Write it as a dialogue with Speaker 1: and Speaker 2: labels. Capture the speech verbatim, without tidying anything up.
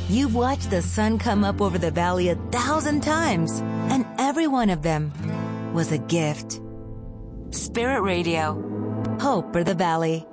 Speaker 1: You've watched the sun come up over the valley a thousand times, and every one of them was a gift. Spirit Radio. Hope for the Valley.